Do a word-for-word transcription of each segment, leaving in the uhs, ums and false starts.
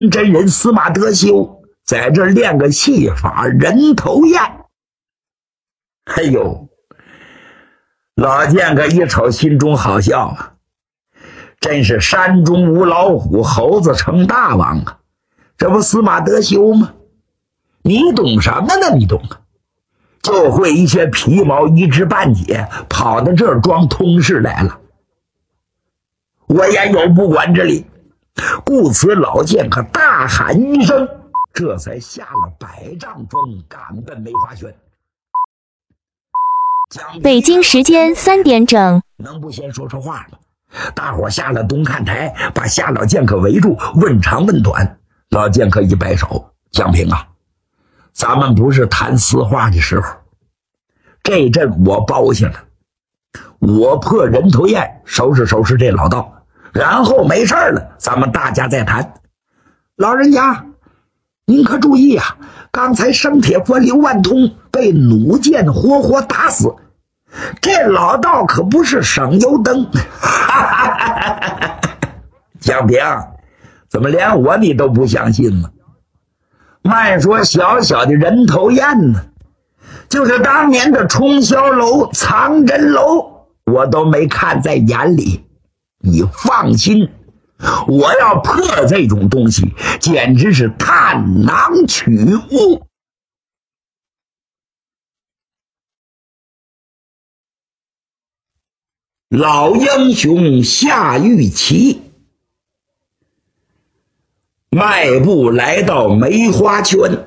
真人司马德修在这练个戏法人头宴。哎呦，老剑客一瞅心中好笑啊，真是山中无老虎，猴子称大王啊！这不司马德修吗？你懂什么呢？你懂啊？就会一些皮毛一知半解，跑到这儿装通事来了。我也有不管之理，故此老剑客大喊一声，这才下了百丈风，赶奔梅花轩。 北京时间三点整， 能不先说说话吗？大伙下了东看台，把夏老剑客围住，问长问短。老剑客一摆手：“江平啊，咱们不是谈私话的时候，这阵我包下了，我破人头宴，收拾收拾这老道，然后没事了，咱们大家再谈。老人家，您可注意啊，刚才生铁佛刘万通被弩箭活活打死，这老道可不是省油灯。江平，怎么连我你都不相信呢？慢说小小的人头宴呢，就是当年的冲霄楼、藏真楼，我都没看在眼里。你放心，我要破这种东西，简直是探囊取物。老英雄夏玉琪迈步来到梅花圈，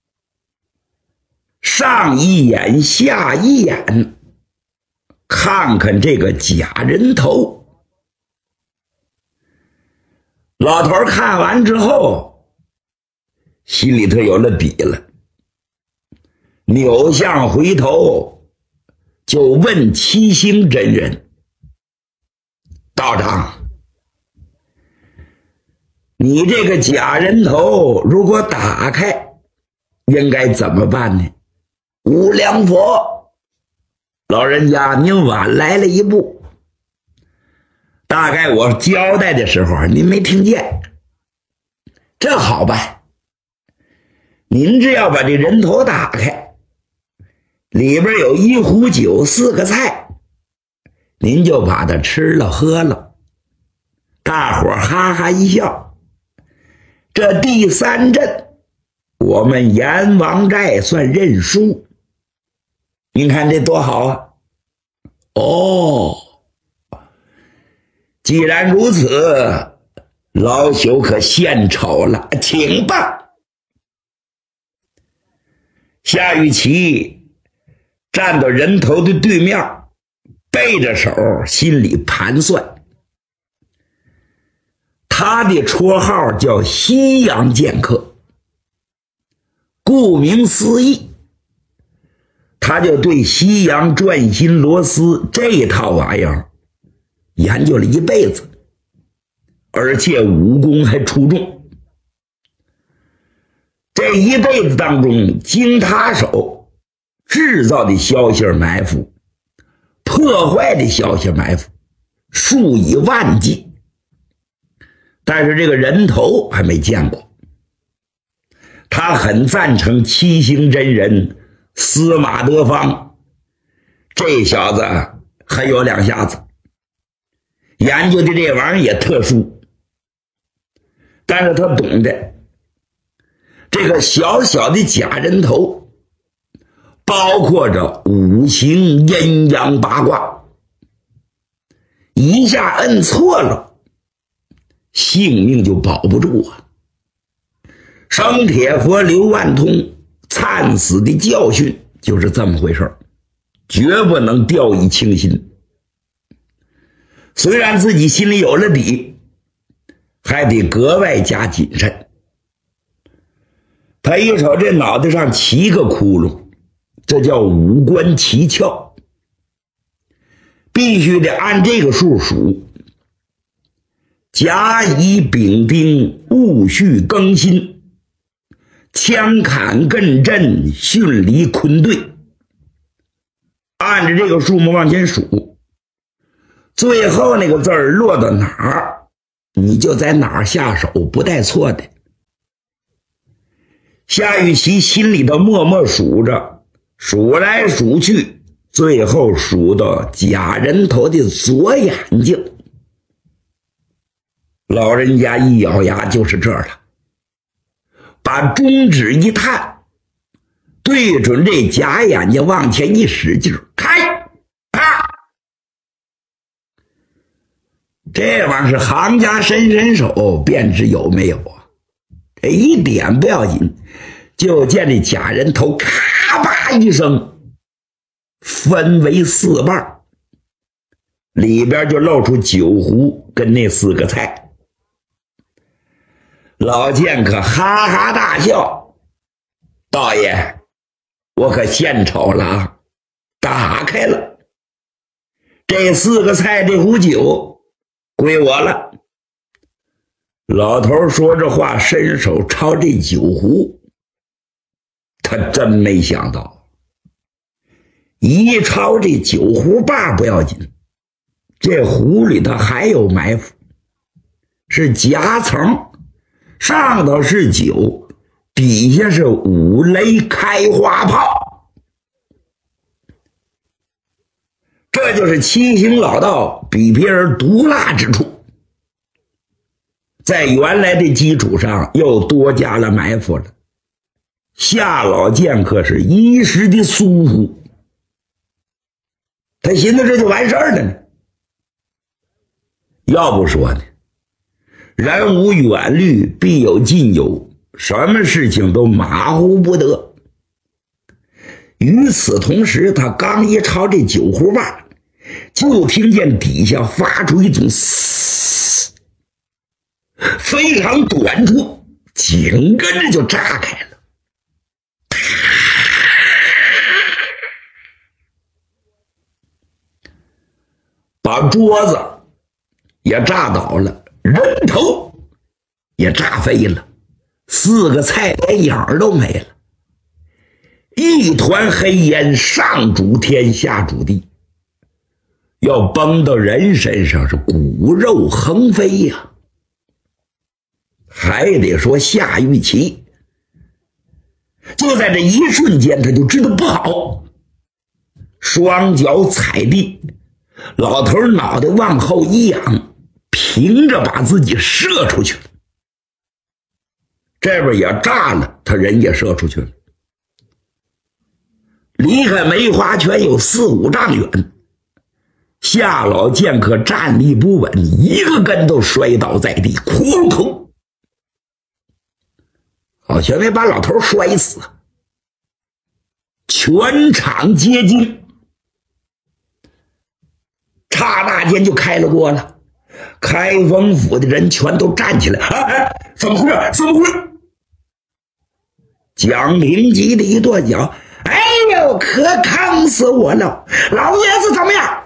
上一眼下一眼，看看这个假人头。老头看完之后，心里头有了底了，扭向回头就问七星真人：“道长，你这个假人头如果打开，应该怎么办呢？”“无量佛，老人家您晚来了一步，大概我交代的时候您没听见。这好办，您只要把这人头打开，里边有一壶酒四个菜，您就把它吃了喝了。”大伙哈哈一笑。这第三阵我们阎王寨算认输，您看这多好啊！哦，既然如此，老朽可献丑了，请吧。夏玉琪站到人头的对面，背着手，心里盘算。他的绰号叫西洋剑客，顾名思义，他就对西洋转心螺丝这套玩意儿研究了一辈子，而且武功还出众。这一辈子当中，经他手制造的消息埋伏，破坏的消息埋伏数以万计，但是这个人头还没见过。他很赞成七星真人司马德芳，这小子很有两下子，研究的这玩意儿也特殊，但是他懂得这个小小的假人头包括着五行阴阳八卦，一下摁错了，性命就保不住啊！生铁佛刘万通惨死的教训就是这么回事，绝不能掉以轻心。虽然自己心里有了底，还得格外加谨慎。他一瞅这脑袋上七个窟窿，这叫五官七窍，必须得按这个数数。甲乙丙丁戊戌庚辛，枪坎艮震巽离坤兑，按着这个数目往前数，最后那个字儿落到哪儿，你就在哪儿下手，不带错的。 夏玉琪心里头默默数着，数来数去，最后数到贾人头的左眼睛。老人家一咬牙，就是这儿了，把中指一探，对准这假眼睛往前一使劲，开！啪！这玩意儿是行家伸伸手便知有没有啊！这一点不要紧，就见这假人头咔吧一声分为四瓣，里边就露出酒壶跟那四个菜。老剑客哈哈大笑：“道爷，我可献丑了啊！打开了，这四个菜这壶酒归我了。”老头说着话，伸手抄这酒壶，他真没想到，一抄这酒壶把不要紧，这壶里头还有埋伏，是夹层，上头是酒，底下是五雷开花炮。这就是七星老道比别人毒辣之处，在原来的基础上又多加了埋伏了。夏老剑客是一时的疏忽，他寻思这就完事儿了呢。要不说呢，人无远虑，必有近忧，什么事情都马虎不得。与此同时，他刚一朝这酒壶把，就听见底下发出一种嘶，非常短促，紧跟着就炸开了。把桌子也炸倒了，人头也炸飞了，四个菜连影儿都没了，一团黑烟上煮天下煮地，要崩到人身上是骨肉横飞呀。还得说夏玉琪，就在这一瞬间他就知道不好，双脚踩地，老头脑袋往后一仰，凭着把自己射出去了。这边也炸了，他人也射出去了，离开梅花圈有四五丈远。夏老剑客站立不稳，一个跟头摔倒在地，哐哐，好像没把老头摔死。全场皆惊，刹那间就开了锅了。开封府的人全都站起来，哎哎，怎么回事？怎么回事？蒋平急的一跺脚，哎呦，可坑死我了！老爷子怎么样？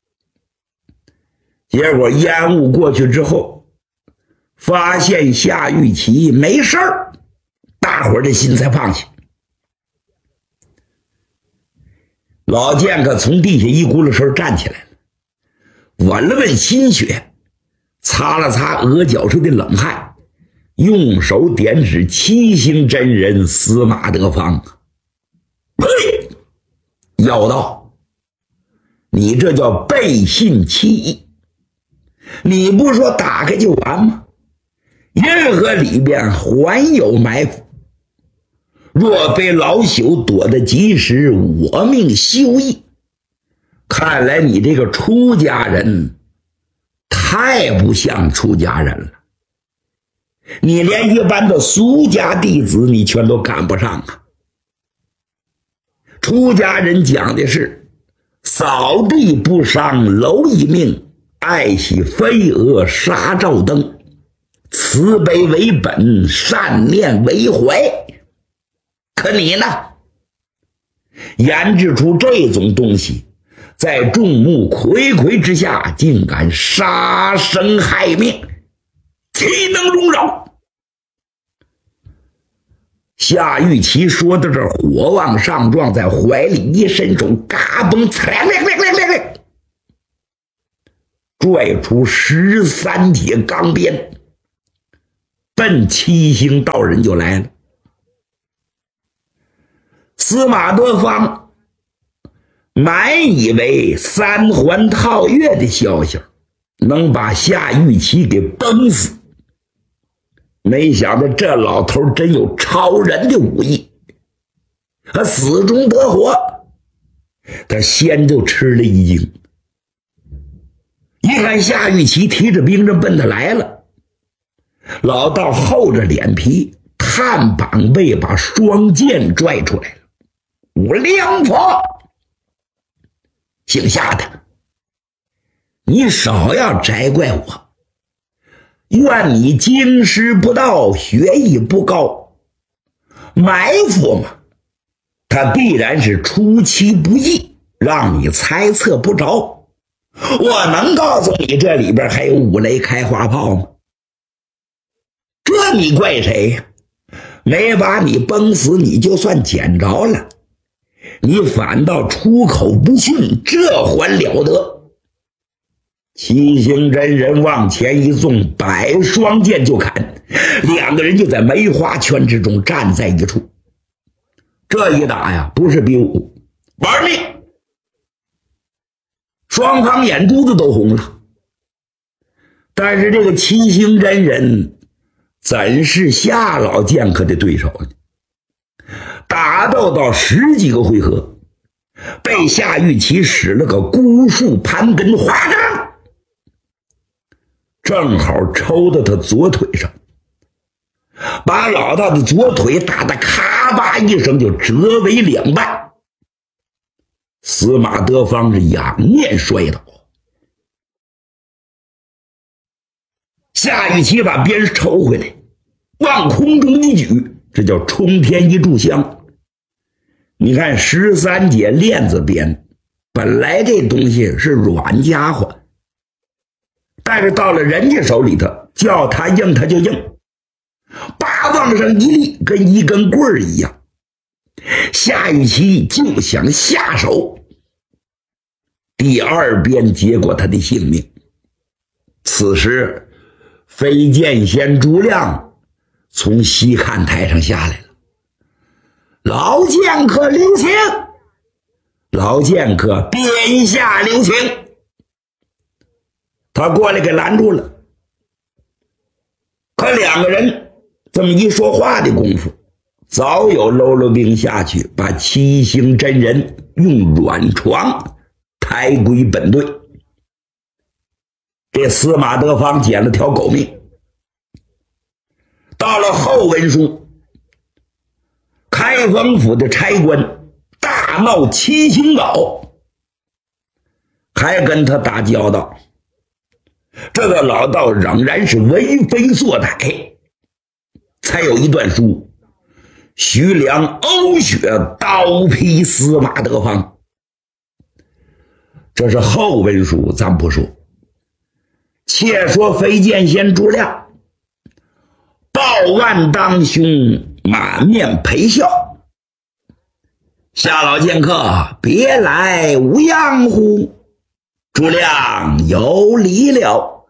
结果烟雾过去之后，发现夏玉琪没事儿，大伙儿的心才放下。老剑客从地下一咕噜声站起来了，稳了稳心血，擦了擦额角上的冷汗，用手点指七星真人司马德芳，呸！要道，你这叫背信弃义，你不说打开就完吗？任何里边还有埋伏，若非老朽躲得及时，我命休矣。看来你这个出家人太不像出家人了，你连一般的俗家弟子你全都赶不上啊！出家人讲的是扫地不伤蝼蚁命，爱惜飞蛾杀照灯，慈悲为本，善念为怀。可你呢，研制出这种东西，在众目睽睽之下竟敢杀生害命，岂能容饶？夏玉琪说到这儿，火往上撞，在怀里一伸手，嘎嘣，拽出十三铁钢鞭，奔七星道人就来了。 司马德芳满以为三环套月的消息能把夏玉琪给崩死，没想到这老头真有超人的武艺，他死中得活。他先就吃了一惊，一看夏玉琪提着兵刃奔他来了，老道厚着脸皮探膀背把双剑拽出来了。无量佛，姓夏的，你少要摘怪我，愿你经师不到，学艺不高，埋伏嘛，他必然是出其不意，让你猜测不着。我能告诉你这里边还有五雷开花炮吗？这你怪谁呀？没把你崩死你就算捡着了，你反倒出口不逊，这还了得？七星真人往前一纵，百双剑就砍，两个人就在梅花圈之中站在一处。这一打呀，不是比武，玩命，双方眼珠子都红了。但是这个七星真人怎是夏老剑客的对手呢？打斗到十几个回合，被夏玉琪使了个孤树盘根花掌，正好抽到他左腿上，把老道的左腿打得咔吧一声就折为两半。司马德芳是仰面摔倒，夏玉琪把鞭抽回来，往空中一举，这叫冲天一炷香。你看十三节链子鞭，本来这东西是软家伙，但是到了人家手里头，叫他硬他就硬，叭往上一立，跟一根棍儿一样。夏玉琪就想下手，第二鞭结果他的性命。此时飞剑仙朱亮从西看台上下来了，老剑客留情，老剑客鞭下留情，他过来给拦住了。可两个人这么一说话的功夫，早有喽啰兵下去，把七星真人用软床抬归本队。这司马德芳捡了条狗命。到了后文书，开封府的差官大闹七星堡，还跟他打交道，这个老道仍然是为非作歹，才有一段书，徐良呕血刀劈司马德芳。这是后文书，咱不说，且说飞剑仙朱亮报案当兄，满面陪笑，夏老剑客别来无恙乎？朱亮有礼了。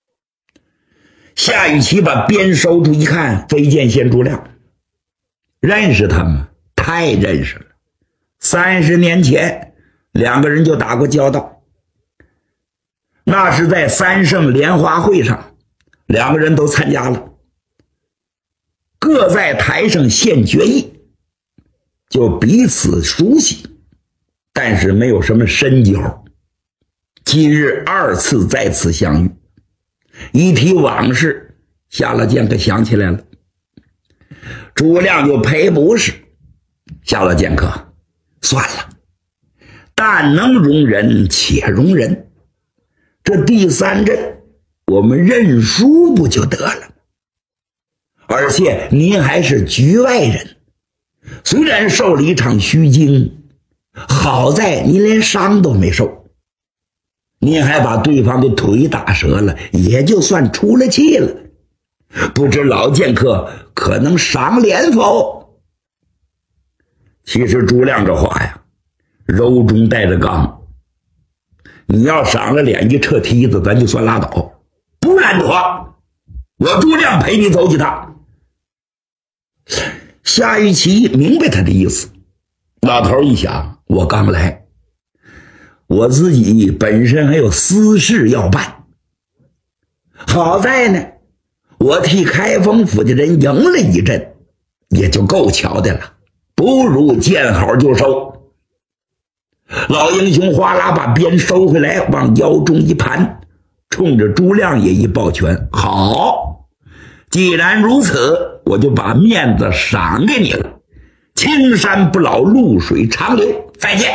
夏雨琪把鞭收住一看，飞剑仙朱亮，认识他吗？太认识了，三十年前两个人就打过交道，那是在三圣莲花会上，两个人都参加了，各在台上献决议，就彼此熟悉，但是没有什么深交。今日二次再次相遇，一提往事，夏老剑客想起来了。朱亮就赔不是，夏老剑客算了，但能容人且容人，这第三阵我们认输不就得了？而且您还是局外人，虽然受了一场虚惊，好在您连伤都没受，您还把对方的腿打折了，也就算出了气了。不知老剑客可能赏脸否？其实朱亮这话呀，柔中带着刚，你要赏了脸一撤梯子，咱就算拉倒，不然的话我朱亮陪你走几趟。夏玉琪明白他的意思， 老头一想，我刚来，我自己本身还有私事要办，好在呢我替开封府的人赢了一阵，也就够巧的了，不如见好就收。老英雄哗啦把鞭收回来，往腰中一盘，冲着朱亮爷一抱拳，好，既然如此，我就把面子赏给你了，青山不老，露水长流，再见。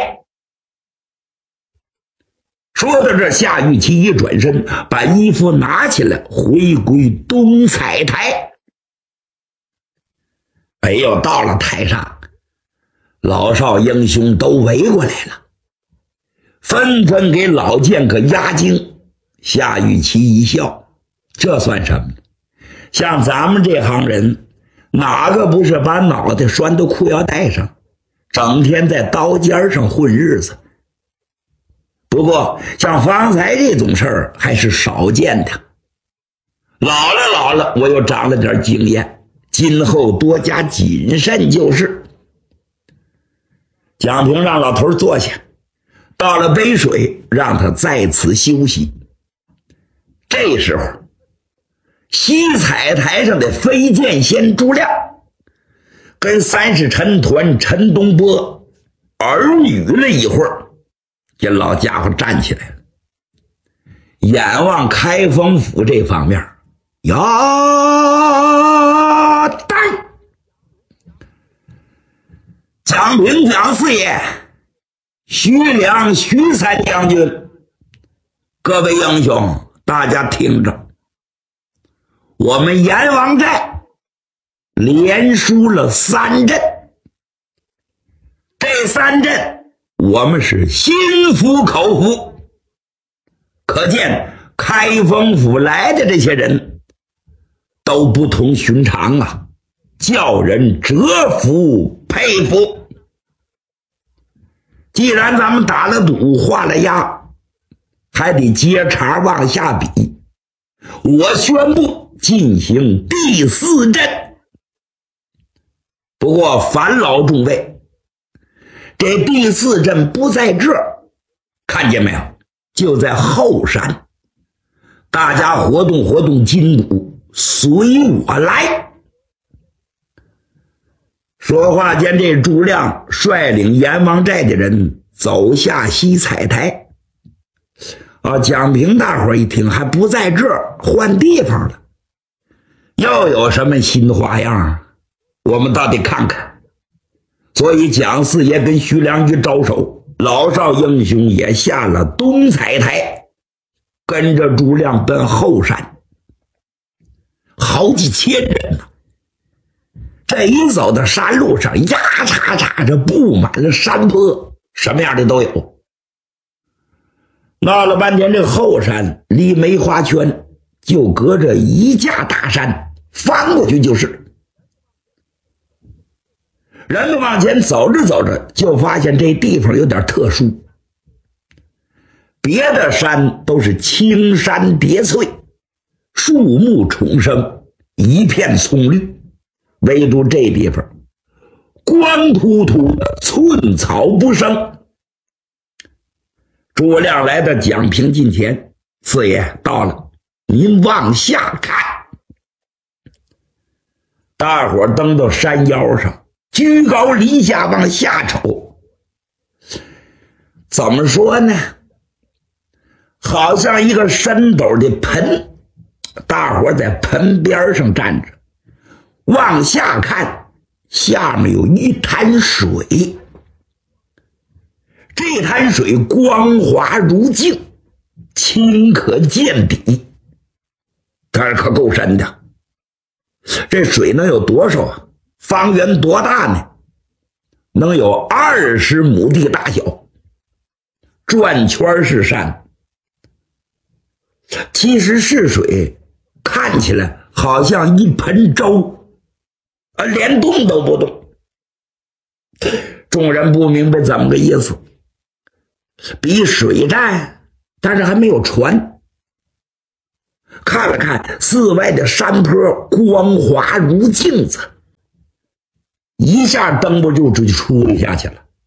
说到这，夏玉琪一转身，把衣服拿起来，回归东彩台。哎呦，到了台上，老少英雄都围过来了，纷纷给老剑客压惊。夏玉琪一笑，这算什么？像咱们这行人，哪个不是把脑袋拴到裤腰带上，整天在刀尖上混日子？不过像方才这种事儿还是少见的。老了老了，我又长了点经验，今后多加谨慎就是。蒋平让老头坐下，倒了杯水，让他在此休息。这时候，西彩台上的飞剑仙朱亮跟三世陈团陈东波耳语了一会儿，这老家伙站起来了，眼望开封府这方面，呀呆！蒋平蒋四爷，徐良徐三将军，各位英雄，大家听着，我们阎王寨连输了三阵，这三阵我们是心服口服，可见开封府来的这些人都不同寻常啊，叫人折服佩服。既然咱们打了赌画了押，还得接茬往下比，我宣布进行第四阵。不过烦劳众位，这第四阵不在这儿，看见没有，就在后山，大家活动活动筋骨，随我来。说话间，这朱亮率领阎王寨的人走下西彩台。啊，蒋平大伙一听还不在这儿，换地方了，又有什么新花样，我们倒得看看。所以蒋四爷跟徐良一招手，老少英雄也下了东彩台，跟着朱亮奔后山。好几千人呢、啊，这一走到山路上，呀叉叉着布满了山坡，什么样的都有。闹了半天，这后山离梅花圈就隔着一架大山，翻过去就是。人们往前走着走着，就发现这地方有点特殊。别的山都是青山叠翠，树木丛生，一片葱绿，唯独这地方光秃秃的，寸草不生。诸葛亮来到蒋平近前，四爷到了，您往下看。大伙登到山腰上，居高临下往下瞅，怎么说呢，好像一个深斗的盆，大伙在盆边上站着，往下看，下面有一滩水，这滩水光滑如镜，清可见底，但是可够深的。这水能有多少啊？方圆多大呢？能有二十亩地大小，转圈是山。其实是水，看起来好像一盆粥，啊，连动都不动。众人不明白怎么个意思，比水站，但是还没有船。看了看四外的山坡，光滑如镜子，一下灯不就就出了下去了。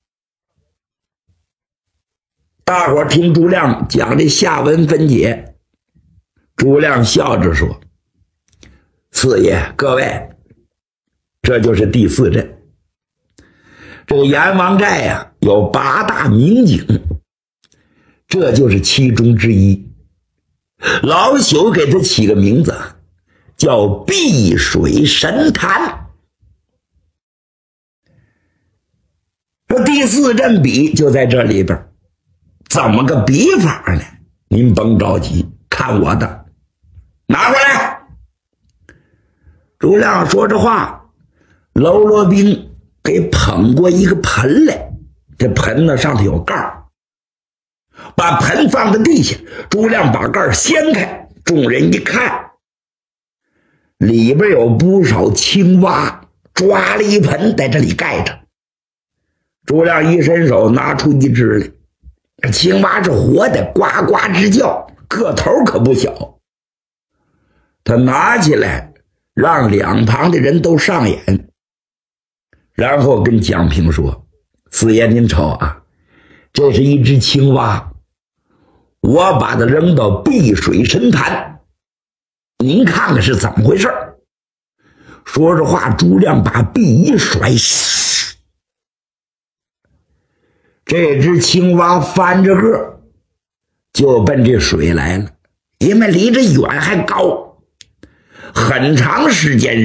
大伙听朱亮讲的下文分解，朱亮笑着说：“四爷，各位，这就是第四阵。这个阎王寨呀、啊，有八大名井，这就是其中之一。老朽给他起个名字，叫碧水神潭。这第四阵比就在这里边。怎么个比法呢？您甭着急，看我的，拿过来。”朱亮说着话，喽啰兵给捧过一个盆来，这盆呢上头有盖儿，把盆放在地下，朱亮把盖儿掀开，众人一看，里边有不少青蛙，抓了一盆在这里盖着。朱亮一伸手拿出一只来，青蛙是活的，呱呱直叫，个头可不小。他拿起来让两旁的人都上眼，然后跟蒋平说：“四爷您瞅啊，这是一只青蛙，我把它扔到碧水神潭，您看看是怎么回事。”说着话，朱亮把臂一甩，这只青蛙翻着个就奔这水来了，因为离着远还高，很长时间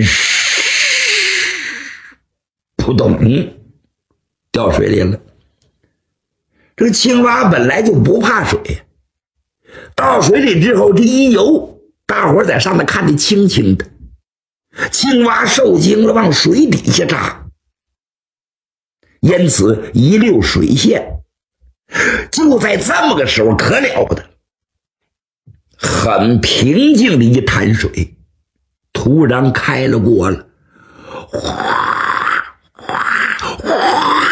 扑通掉水里了。这个青蛙本来就不怕水，到水里之后这一游，大伙在上面看得清清的，青蛙受惊了，往水底下扎，因此一溜水线。就在这么个时候，可了不得，很平静的一潭水突然开了锅了，哗哗哗，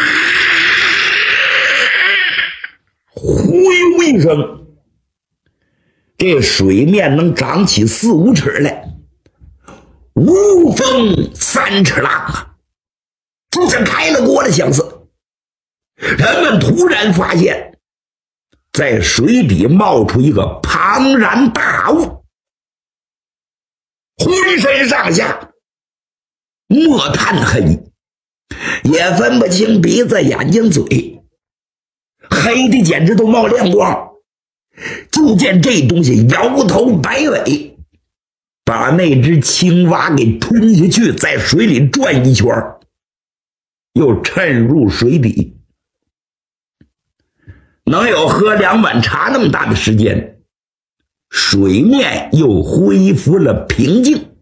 呼悠一声，这水面能涨起四五尺来，无风三尺浪啊，就像开了锅的相似。人们突然发现，在水底冒出一个庞然大物，浑身上下墨炭黑，也分不清鼻子眼睛嘴，黑的简直都冒亮光。就见这东西摇头摆尾，把那只青蛙给吞下去，在水里转一圈，又沉入水底。能有喝两碗茶那么大的时间，水面又恢复了平静。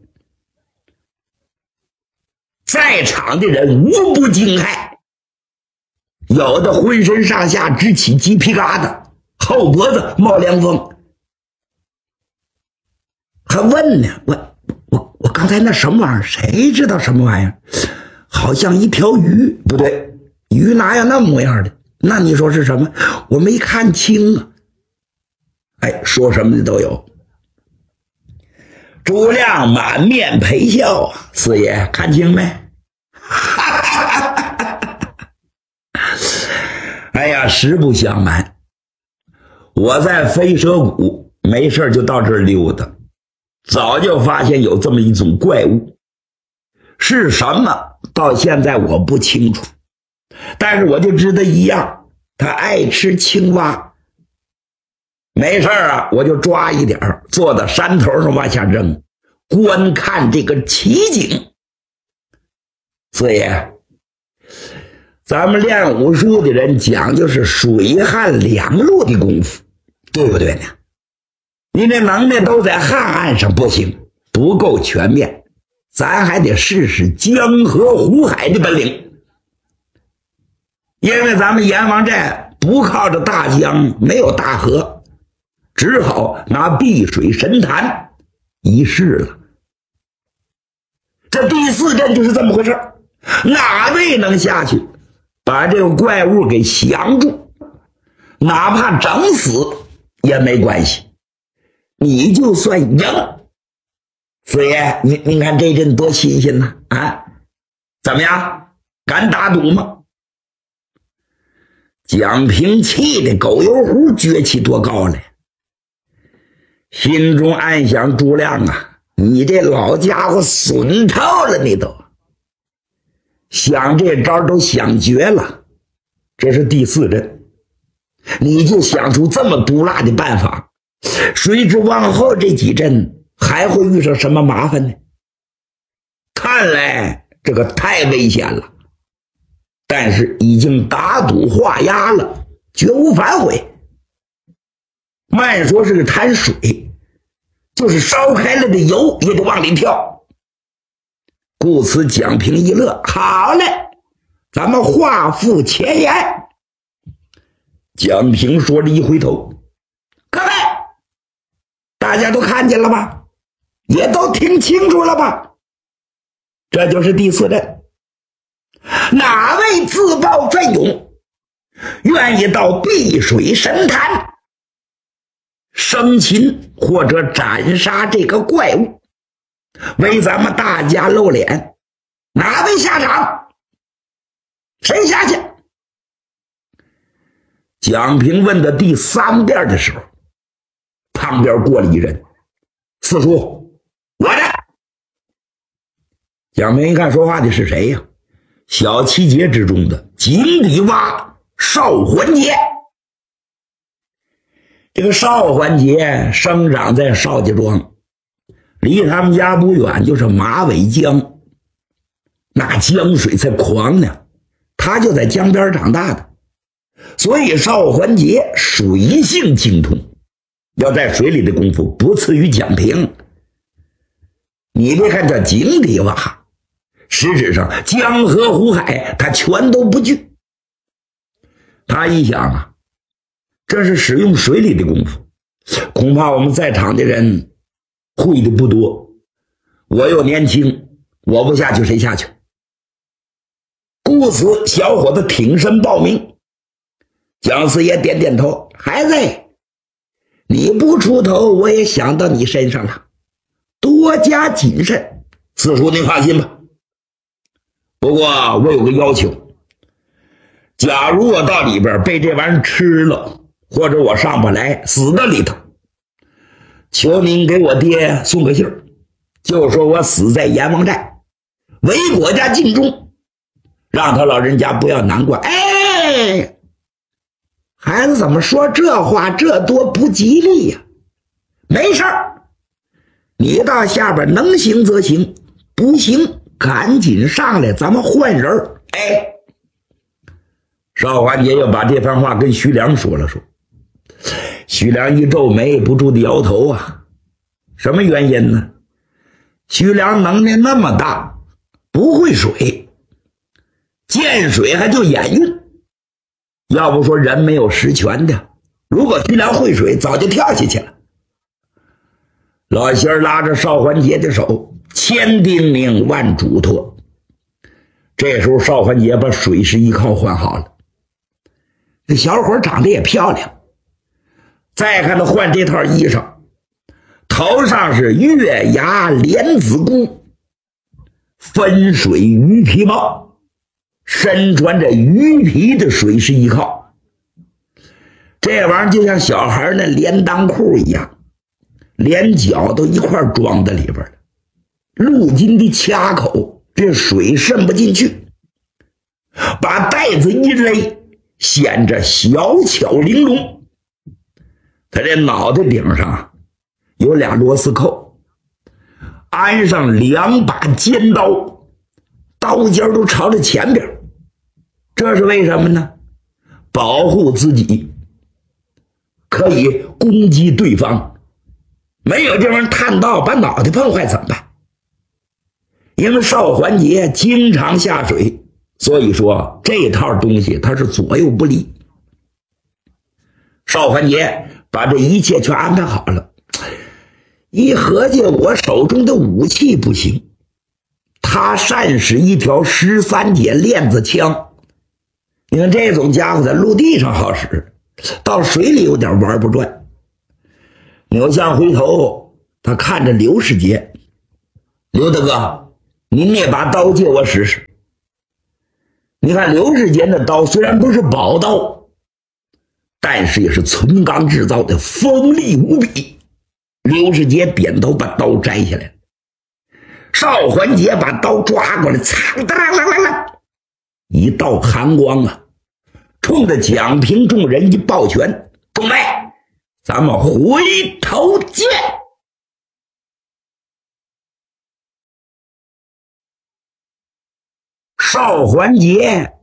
在场的人无不惊骇，有的浑身上下直起鸡皮疙瘩，后脖子冒凉风，还问呢：“我我我刚才那什么玩意儿？谁知道什么玩意儿？好像一条鱼，不对，鱼哪有那模样的？那你说是什么？我没看清啊。”哎，说什么的都有。朱亮满面陪笑啊：“四爷看清没？”哎呀，实不相瞒，我在飞蛇谷没事就到这儿溜达，早就发现有这么一种怪物，是什么到现在我不清楚，但是我就知道一样，他爱吃青蛙。没事啊，我就抓一点坐到山头上往下扔，观看这个奇景。四爷，咱们练武术的人讲究是水旱两路的功夫，对不对呢？你这能耐都在旱岸上不行，不够全面，咱还得试试江河湖海的本领。因为咱们阎王寨不靠着大江，没有大河，只好拿碧水神潭一试了。这第四阵就是这么回事，哪位能下去把这个怪物给降住，哪怕整死也没关系，你就算赢。四爷，您您看这阵多新鲜呢啊！怎么样，敢打赌吗？ 蒋平气得狗油壶撅起多高来，心中暗想：朱亮啊，你这老家伙损透了，你都想这招都想绝了。这是第四阵，你就想出这么毒辣的办法，谁知往后这几阵还会遇上什么麻烦呢？看来这个太危险了，但是已经打赌画押了，绝无反悔。慢说是个滩水，就是烧开了的油也得往里跳。故此蒋平一乐，好嘞，咱们画附前言。蒋平说着一回头，各位大家都看见了吧，也都听清楚了吧？这就是第四阵，哪位自报奋勇，愿意到碧水神坛生擒或者斩杀这个怪物，为咱们大家露脸，哪位下场？谁下去？蒋平问的第三遍的时候，旁边过了一人，四叔，我的。蒋平一看说话的是谁呀？小七节之中的井底蛙邵环节。这个邵环节生长在邵家庄，离他们家不远就是马尾江，那江水才狂呢，他就在江边长大的，所以邵环节水性精通，要在水里的功夫不次于蒋平。你别看这井底蛙，实质上江河湖海他全都不惧。他一想啊，这是使用水里的功夫，恐怕我们在场的人会的不多，我又年轻，我不下去谁下去？故此小伙子挺身报名。蒋四爷点点头，孩子，你不出头我也想到你身上了，多加谨慎。四叔您放心吧，不过我有个要求，假如我到里边被这玩意儿吃了，或者我上不来死在里头，求您给我爹送个信儿，就说我死在阎王寨，为国家尽忠，让他老人家不要难过。哎，孩子怎么说这话，这多不吉利呀！没事儿，你到下边能行则行，不行赶紧上来，咱们换人。哎，邵环节又把这番话跟徐良说了说。徐良一皱眉，不住的摇头啊。什么原因呢？徐良能耐那么大，不会水，见水还就眼晕。要不说人没有实权的，如果徐良会水，早就跳下去了。老仙儿拉着邵环节的手，千叮咛万嘱托。这时候邵环节把水师一靠换好了，这小伙长得也漂亮。再看他换这套衣裳，头上是月牙莲子箍，分水鱼皮帽，身穿着鱼皮的水师衣靠。这玩意儿就像小孩那连裆裤一样，连脚都一块装在里边了，路筋的卡口，这水渗不进去，把带子一勒，显着小巧玲珑。他这脑袋顶上有俩螺丝扣，安上两把尖刀，刀尖都朝着前边，这是为什么呢？保护自己，可以攻击对方，没有这玩意儿探到把脑袋碰坏怎么办？因为邵环节经常下水，所以说这套东西它是左右不离。邵环节把这一切全安排好了，一合计我手中的武器不行，他善使一条十三节链子枪，你看这种家伙在陆地上好使，到水里有点玩不转。扭向回头，他看着刘世杰，刘大哥，您那把刀借我使使。你看刘世杰的刀虽然不是宝刀， 但是也是纯钢制造的，锋利无比。刘世杰点头把刀摘下来，邵环节把刀抓过来，嚓哒啦啦啦，一道寒光啊，冲着蒋平众人一抱拳：“众位，咱们回头见。”邵环节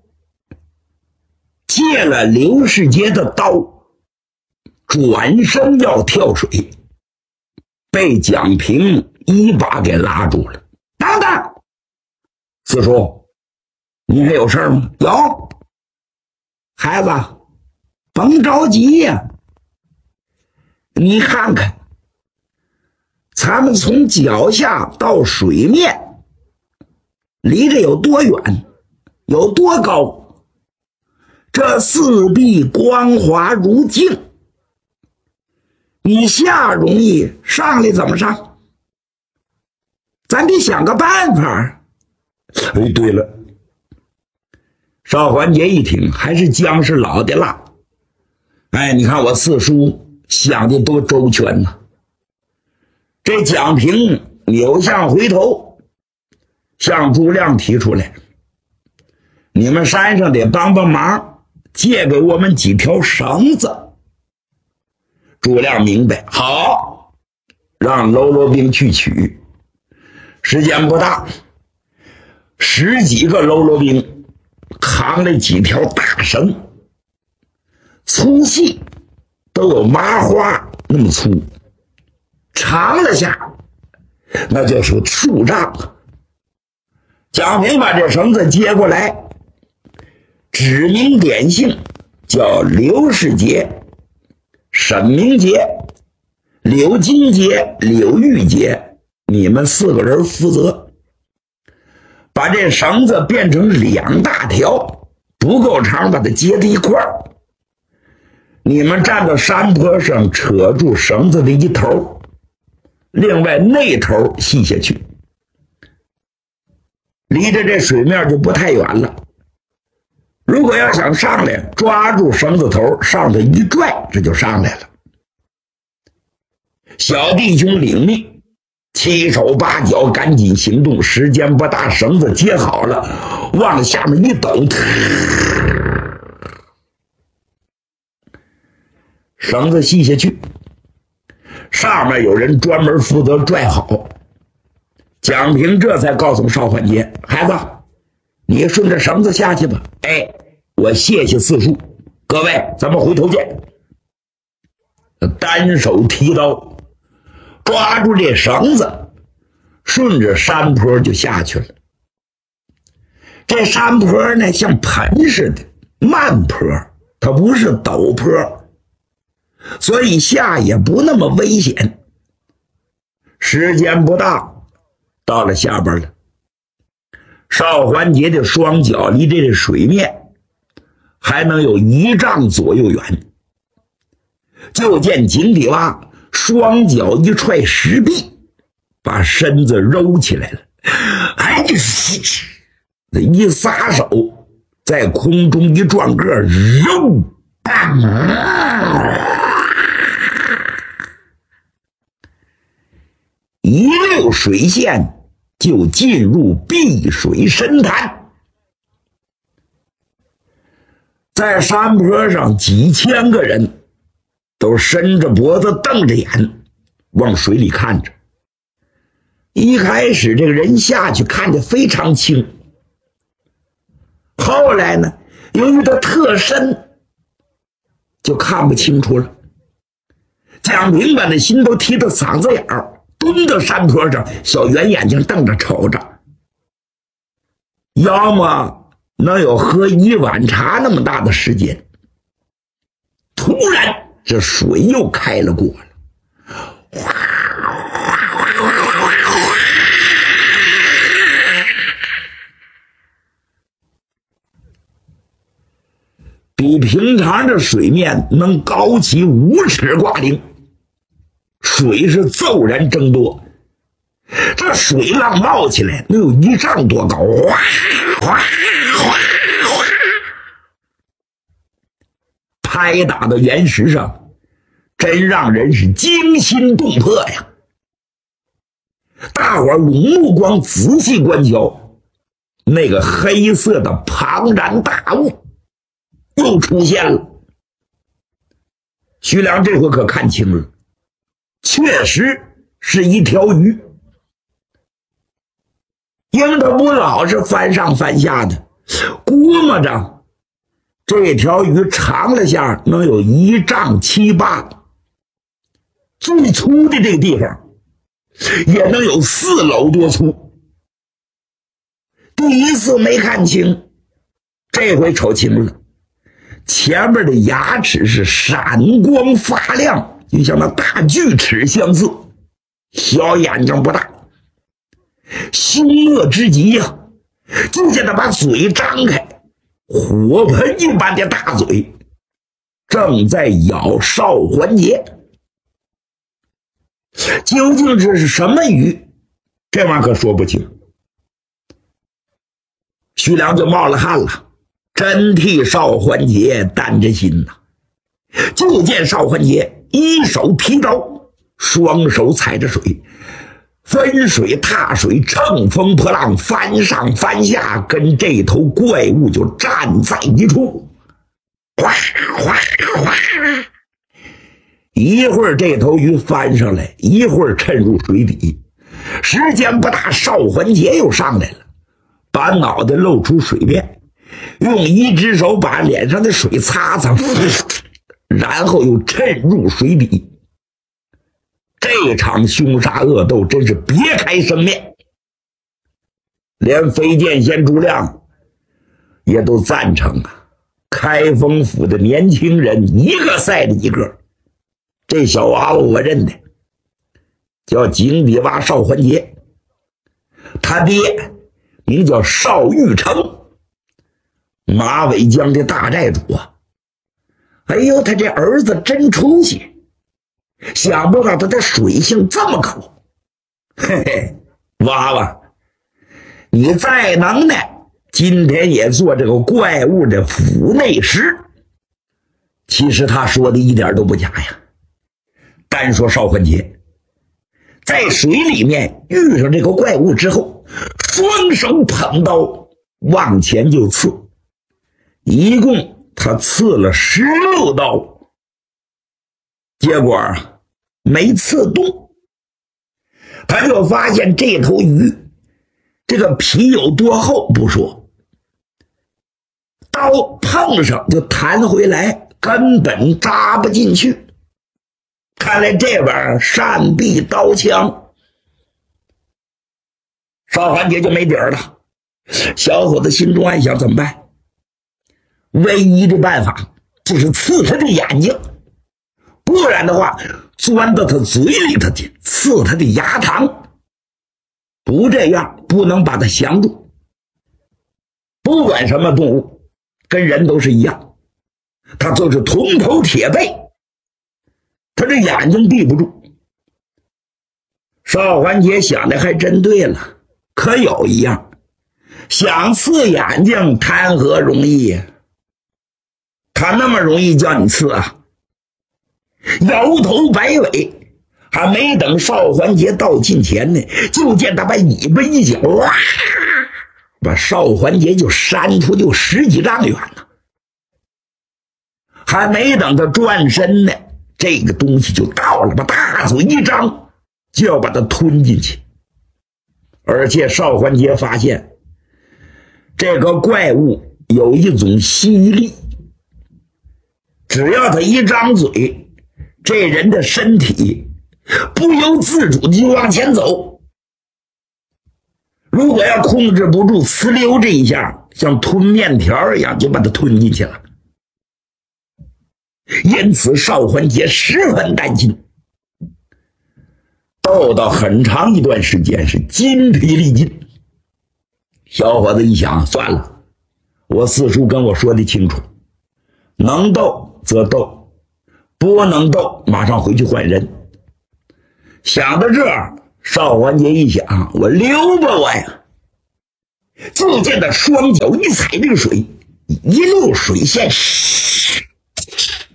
借了刘世杰的刀，转身要跳水，被蒋平一把给拉住了。等等，四叔，你还有事吗？有。孩子，甭着急呀、啊，你看看，咱们从脚下到水面，离着有多远，有多高？这四壁光滑如镜，你下容易，上来怎么上？咱得想个办法。哎，对了，邵环节一听，还是姜是老的辣。哎，你看我四叔想的多周全呐！这蒋平扭向回头，向朱亮提出来：“你们山上得帮帮忙，借给我们几条绳子。”朱亮明白，好，让喽啰兵去取。时间不大，十几个喽啰兵扛了几条大绳，粗细都有麻花那么粗，长了下那就是数丈。蒋平把这绳子接过来，指名点姓，叫刘世杰、沈明杰、柳金杰、柳玉杰，你们四个人负责，把这绳子变成两大条，不够长，把它接在一块儿。你们站到山坡上，扯住绳子的一头，另外那头系下去，离着这水面就不太远了。如果要想上来，抓住绳子头上头一拽，这就上来了。小弟兄领命，七手八脚赶紧行动，时间不大，绳子接好了，往下面一抖，绳子系下去，上面有人专门负责拽好。蒋平这才告诉邵环节：“孩子，你顺着绳子下去吧。”哎，我谢谢四叔，各位，咱们回头见。单手提刀，抓住这绳子，顺着山坡就下去了。这山坡呢，像盆似的，慢坡，它不是陡坡，所以下也不那么危险。时间不大，到了下边了。邵环节的双脚离这个水面还能有一丈左右远，就见井底蛙双脚一踹石壁，把身子揉起来了。哎，这一撒手，在空中一转个，肉一溜水线就进入碧水深潭。在山坡上，几千个人都伸着脖子瞪着眼往水里看着。一开始这个人下去看着非常清，后来呢，由于他特深，就看不清楚了。蒋平把那心都提到嗓子眼儿，蹲到山坡上，小圆眼睛瞪着瞅着，要么能有喝一碗茶那么大的时间。突然这水又开了过了，比平常的水面能高起五尺挂零，水是骤然增多，这水浪冒起来能有一丈多高，哗哗哗哗， 拍打到原石上，真让人是惊心动魄呀！大伙儿用目光仔细观瞧，那个黑色的庞然大物又出现了。徐良这回可看清了，确实是一条鱼。因他不老是翻上翻下的，估摸着这条鱼长了下能有一丈七八，最粗的这个地方也能有四篓多粗。第一次没看清，这回瞅清了，前面的牙齿是闪光发亮，就像那大锯齿相似，小眼睛不大，凶恶之极呀、啊！就见他把嘴张开，火盆一般的大嘴正在咬邵环节。究竟这是什么鱼？这玩意儿可说不清。徐良就冒了汗了，真替邵环节担着心呐。就见邵环节一手提刀，双手踩着水，分水踏水，乘风破浪，翻上翻下，跟这头怪物就站在一处。哗哗哗！一会儿这头鱼翻上来，一会儿沉入水底，时间不大，邵环节又上来了，把脑袋露出水面，用一只手把脸上的水擦擦，然后又沉入水底。这场凶杀恶斗真是别开生面，连飞剑仙朱亮也都赞成啊！开封府的年轻人一个赛的一个。这小娃娃我认得，叫井底蛙邵环节，他爹名叫邵玉成，马尾江的大寨主啊！哎呦，他这儿子真出息，想不到他的水性这么高。嘿嘿，娃娃，你再能耐，今天也做这个怪物的府内师。其实他说的一点都不假呀。单说邵环节在水里面遇上这个怪物之后，双手捧刀往前就刺，一共他刺了十六刀，结果没刺动。他就发现这头鱼这个皮有多厚不说，刀碰上就弹回来，根本扎不进去。看来这玩意儿善避刀枪，邵环节就没底儿了。小伙子心中暗想，怎么办？唯一的办法就是刺他的眼睛，不然的话钻到他嘴里头去，刺他的牙膛。不这样不能把他降住。不管什么动物，跟人都是一样，他就是铜头铁背，他这眼睛闭不住。邵环节想的还真对了，可有一样，想刺眼睛谈何容易呀？他那么容易叫你刺啊？摇头摆尾，还没等邵环节到近前呢，就见他把尾巴一搅，哇，把邵环节就扇出就十几丈远了。还没等他转身呢，这个东西就到了，把大嘴一张，就要把它吞进去。而且邵环节发现这个怪物有一种吸力，只要他一张嘴，这人的身体不由自主就往前走。如果要控制不住，呲溜这一下，像吞面条一样就把它吞进去了。因此邵环节十分担心，斗到很长一段时间是筋疲力尽。小伙子一想，算了，我四叔跟我说的清楚，能斗则斗，不能斗马上回去换人。想到这儿，邵环节一想，我溜吧我呀！就见他双脚一踩这个水，一溜水线，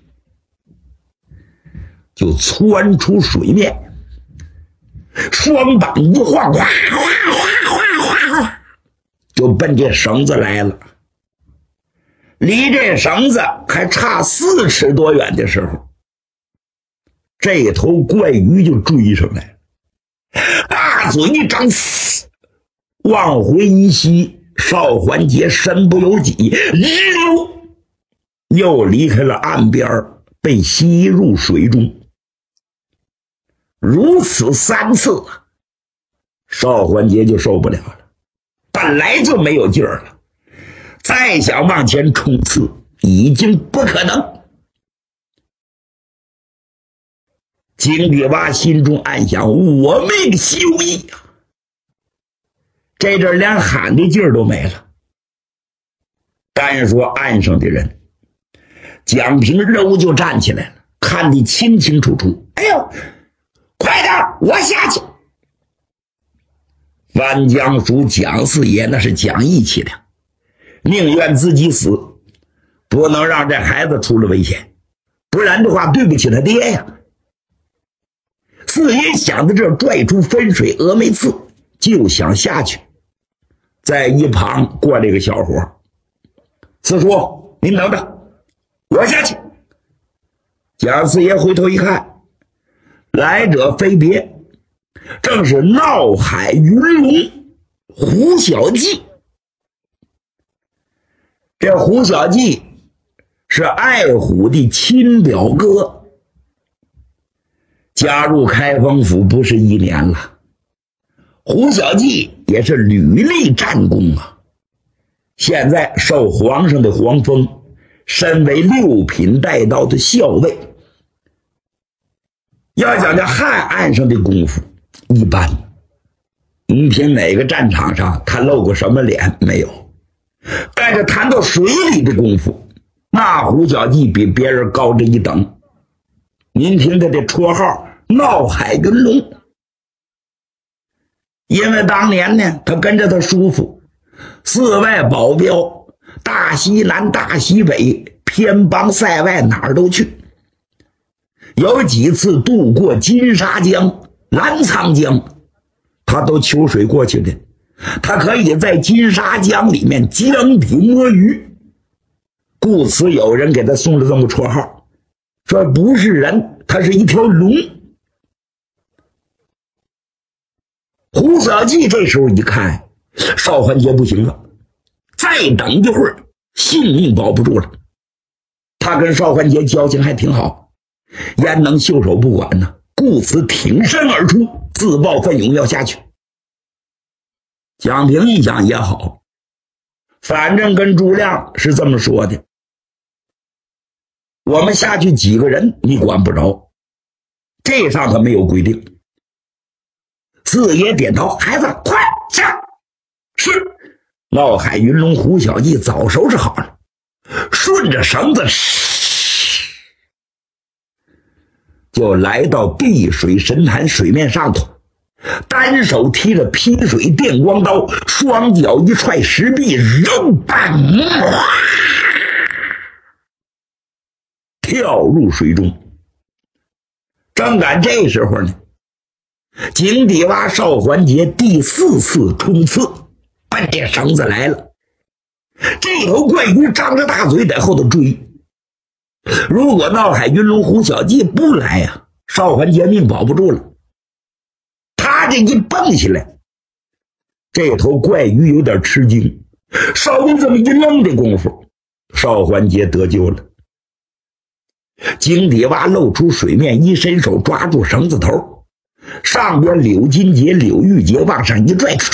就窜出水面，双膀一晃，哗哗哗哗哗，就奔这绳子来了。离这绳子还差四尺多远的时候，这头怪鱼就追上来了，大嘴一张，往回一吸，邵环节身不由己，一溜又离开了岸边，被吸入水中。如此三次，邵环节就受不了了，本来就没有劲儿了，再想往前冲刺已经不可能。井底蛙心中暗想，我命休矣呀！这阵连喊的劲儿都没了。单说岸上的人，蒋平肉就站起来了，看得清清楚楚。哎呦，快点，我下去！范江叔蒋四爷那是讲义气的，宁愿自己死，不能让这孩子出了危险，不然的话对不起他爹呀。四爷想到这，拽出分水峨眉刺，就想下去。在一旁过来个小伙，四叔您等着，我下去。蒋四爷回头一看，来者非别，正是闹海云龙胡小记。这胡小记是爱虎的亲表哥，加入开封府不是一年了，胡小记也是屡立战功啊，现在受皇上的皇封，身为六品带刀的校尉。要讲这汉岸上的功夫一般，您凭哪个战场上他露过什么脸没有，但是谈到水里的功夫，那胡小记比别人高这一等。您听他的绰号闹海云龙，因为当年呢，他跟着他叔父四外保镖，大西南大西北，偏帮塞外，哪儿都去。有几次渡过金沙江、澜沧江，他都求水过去的。他可以在金沙江里面江底摸鱼，故此有人给他送了这么绰号，说不是人，他是一条龙。胡小记这时候一看邵环节不行了，再等一会儿性命保不住了。他跟邵环节交情还挺好，焉能袖手不管呢？故此挺身而出，自报奋勇要下去。蒋平一想也好，反正跟朱亮是这么说的，我们下去几个人你管不着，这上可没有规定。四爷点头，孩子快下。是。闹海云龙胡小记早收拾好了，顺着绳子就来到碧水神潭水面上头，单手提着劈水电光刀，双脚一踹石壁，肉棒跳入水中。正赶这时候呢，井底蛙邵环节第四次冲刺，奔这绳子来了。这头怪鱼张着大嘴在后头追，如果闹海云龙胡小记不来呀、啊，邵环节命保不住了。他这一蹦起来，这头怪鱼有点吃惊，稍微这么一愣的功夫，邵环节得救了。井底蛙露出水面，一伸手抓住绳子头，上边柳金节、柳玉节往上一拽，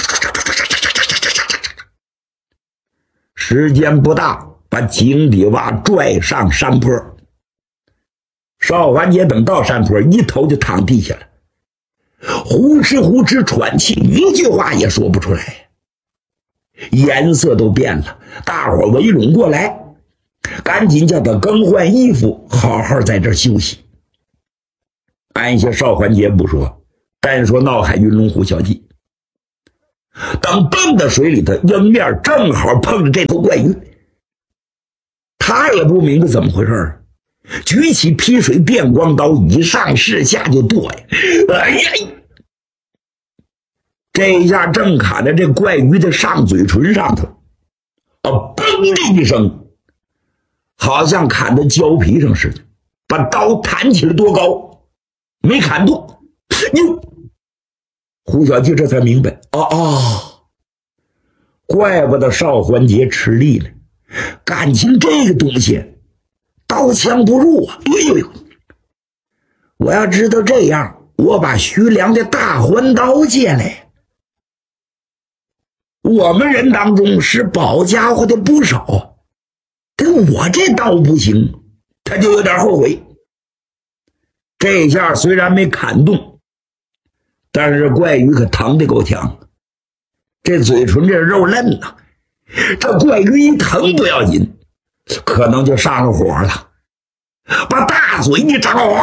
时间不大，把井底蛙拽上山坡。邵环节等到山坡，一头就躺地下了，呼哧呼哧喘气，一句话也说不出来，颜色都变了。大伙围拢过来，赶紧叫他更换衣服，好好在这儿休息。按下邵环节不说，单说闹海云龙胡小记，等蹦到水里头，迎面正好碰着这头怪鱼，他也不明白怎么回事， 举起劈水电光刀，以上势下就剁呀！哎呀！这一下正卡在这怪鱼的上嘴唇上头，啊！嘣的一声，好像砍在胶皮上似的，把刀弹起了多高，没砍动。哟！胡小记这才明白，哦哦，怪不得邵环节吃力了，感情这个东西刀枪不入啊！哎呦呦！我要知道这样，我把徐良的大环刀借来。我们人当中是宝家伙的不少，但我这刀不行，他就有点后悔。这下虽然没砍动，但是怪鱼可疼得够呛，这嘴唇这肉嫩呐、啊，这怪鱼一疼不要紧，可能就上了火了，把大嘴一张，哇，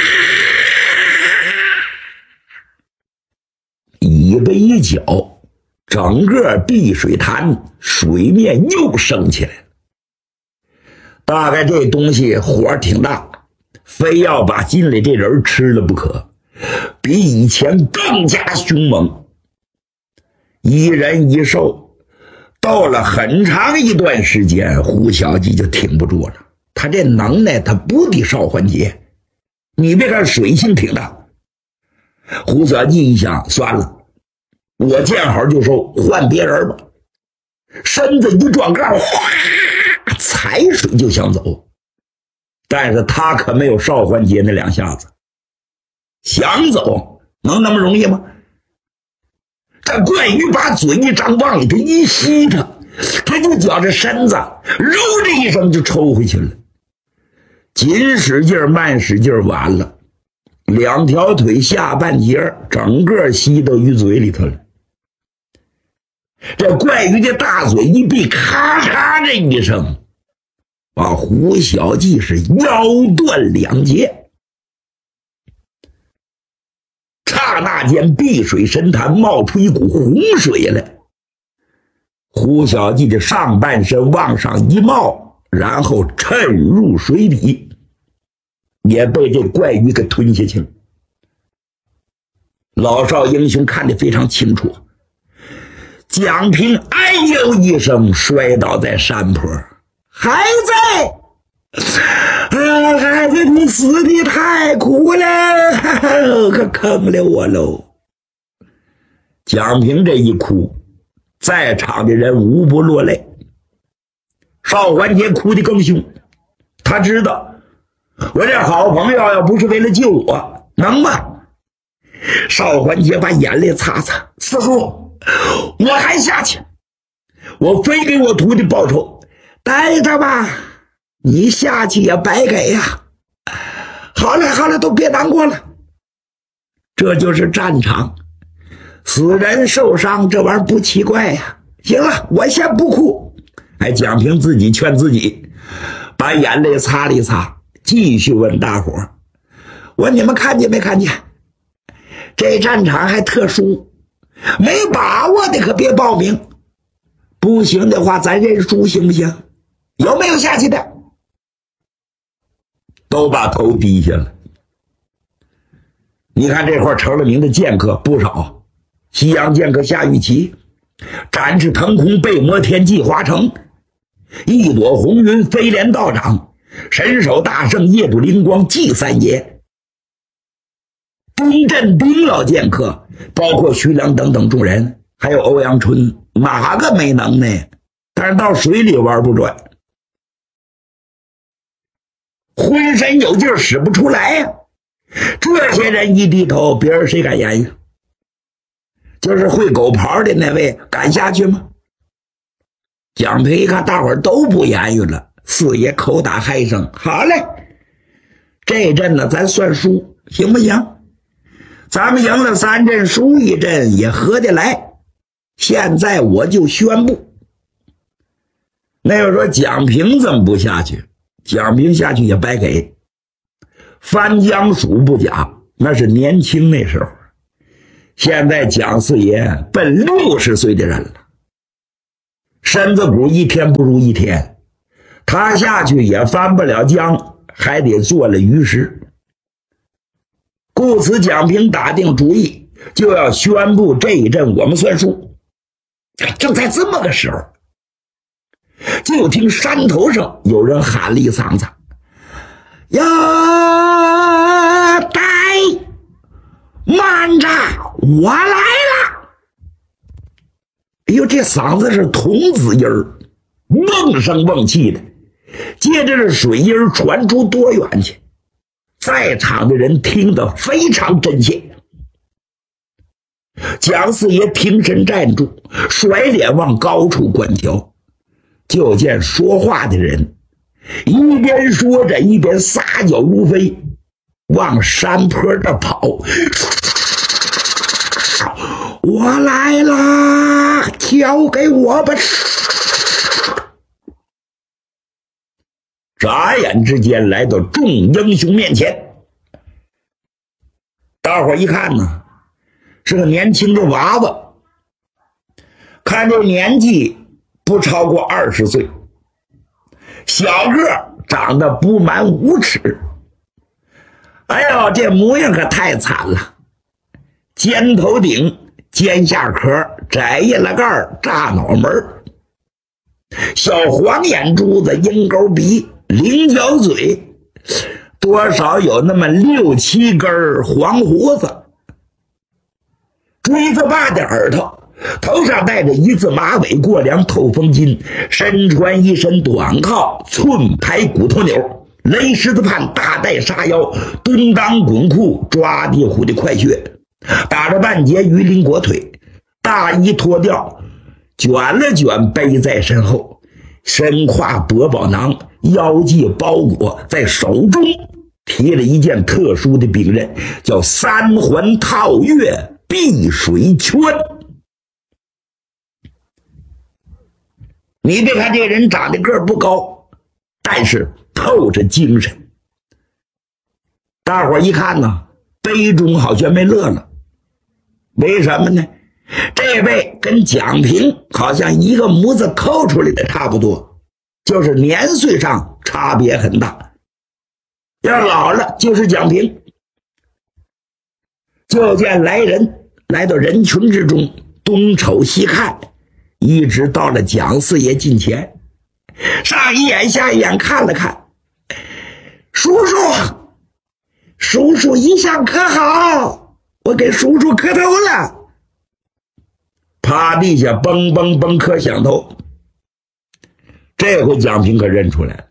尾巴一搅，整个碧水潭水面又升起来了。大概这东西火挺大，非要把进来这人吃了不可，比以前更加凶猛。一人一兽，到了很长一段时间，胡小记就挺不住了。他这能耐他不敌邵环节，你别看水性挺大。胡小记一想，算了，我见好就收，换别人吧。身子一转杠，哗，踩水就想走。但是他可没有邵环节那两下子，想走能那么容易吗？这怪鱼把嘴一张，往里头一吸他，他就觉着身子揉的一声就抽回去了。紧使劲慢使劲，完了，两条腿下半截整个吸到鱼嘴里头了。这怪鱼的大嘴一闭，咔嚓这一声，把胡小记是腰断两截。刹那间，碧水深潭冒出一股洪水来，胡小记的上半身往上一冒，然后沉入水底，也被这怪鱼给吞下去了。老少英雄看得非常清楚，蒋平哎呦一声摔倒在山坡。孩子，啊，孩子，你死的太苦了，可坑了我喽！蒋平这一哭，在场的人无不落泪。邵环节哭得更凶，他知道我这好朋友要不是为了救我，能吗？邵环节把眼泪擦擦，四叔，我还下去，我非给我徒弟报仇。待着吧，你下去也白给呀。好了好了，都别难过了，这就是战场，死人受伤这玩意儿不奇怪呀。行了，我先不哭。哎，蒋平自己劝自己，把眼泪擦了一擦，继续问大伙儿，我你们看见没看见？这战场还特殊，没把握的可别报名，不行的话咱认输行不行？有没有下去的？都把头低下了。你看这块成了名的剑客不少，西洋剑客夏玉琪，展翅腾空被摩天纪华成，一朵红云飞廉道长，神手大圣夜不灵光纪三爷，丁震丁老剑客，包括徐良等等众人，还有欧阳春，哪个没能耐？但是到水里玩不转，浑身有劲使不出来呀、啊！这些人一低头，别人谁敢言语？就是会狗刨的那位敢下去吗？蒋平一看大伙儿都不言语了，四爷口打嗨声，好嘞，这阵呢咱算输行不行？咱们赢了三阵，输一阵也合得来。现在我就宣布，那要说蒋平怎么不下去？蒋平下去也白给，翻江鼠不假，那是年轻那时候。现在蒋四爷奔六十岁的人了，身子骨一天不如一天，他下去也翻不了江， 还得做了鱼食。故此蒋平打定主意，就要宣布这一阵我们算数。正在这么个时候，就听山头上有人喊了一嗓子：呀，呆，慢着，我来了！哎呦，这嗓子是童子音儿，瓮声瓮气的。接着这水音传出多远去，在场的人听得非常真切。蒋四爷挺身站住，甩脸往高处观瞧，就见说话的人一边说着一边撒脚如飞，往山坡这跑。我来啦，交给我吧！眨眼之间来到众英雄面前，大伙一看呢，是个年轻的娃娃，看这年纪不超过二十岁，小个长得不满五尺。哎呦，这模样可太惨了，尖头顶，尖下壳，窄叶了盖，炸脑门，小黄眼珠子，鹰钩鼻，菱角嘴，多少有那么六七根黄胡子，锥子把的耳朵，头上戴着一字马尾过梁透风巾，身穿一身短靠寸排骨头钮，勒狮子盘大带沙腰，蹲裆滚裤抓地虎的快靴，打着半截鱼鳞裹腿，大衣脱掉卷了卷背在身后，身挎薄宝囊，腰系包裹，在手中提了一件特殊的兵刃，叫三环套月碧水圈。你别看这个人长得个儿不高，但是透着精神。大伙一看呢，杯中好像没乐了。为什么呢？这位跟蒋平好像一个模子抠出来的差不多，就是年岁上差别很大。要老了就是蒋平。就见来人来到人群之中，东瞅西看，一直到了蒋四爷近前，上一眼下一眼看了看，叔叔，叔叔一向可好，我给叔叔磕头了。趴地下嘣嘣嘣磕响头。这回蒋平可认出来了，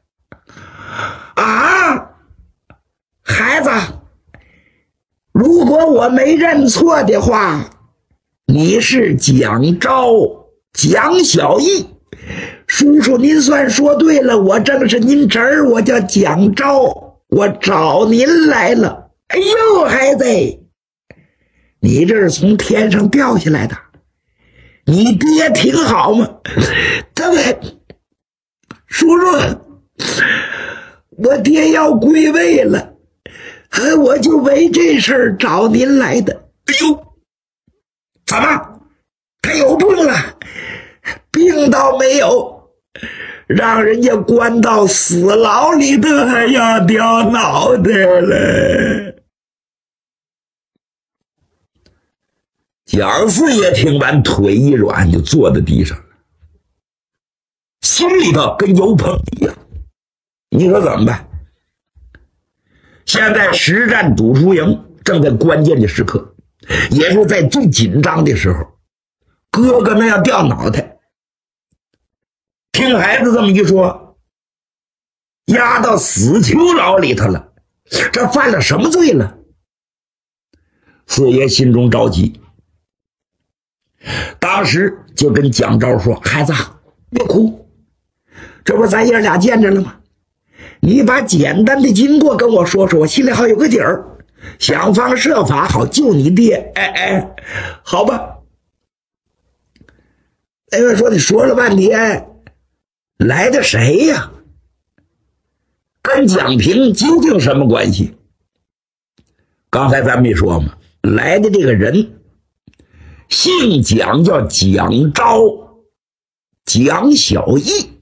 啊，孩子，如果我没认错的话，你是蒋昭，蒋小义。叔叔您算说对了，我正是您侄儿，我叫蒋昭，我找您来了。哎呦，孩子，你这是从天上掉下来的，你爹挺好吗？他们叔叔，我爹要归位了，我就为这事儿找您来的。哎呦，怎么他有病了？病倒没有，让人家关到死牢里头还要掉脑袋了。蒋四爷听完腿一软就坐在地上了，心里头跟油盆一样。你说怎么办？现在实战赌输赢正在关键的时刻，也是在最紧张的时候，哥哥那要掉脑袋。听孩子这么一说，押到死囚牢里头了，这犯了什么罪了？四爷心中着急，当时就跟蒋昭说，孩子别哭，这不咱爷俩见着了吗？你把简单的经过跟我说说，我心里好有个底儿，想方设法好救你爹。哎哎，好吧。那位说，你说了半天来的谁呀？跟蒋平究竟什么关系？刚才咱们没说嘛，来的这个人姓蒋，叫蒋昭，蒋小义。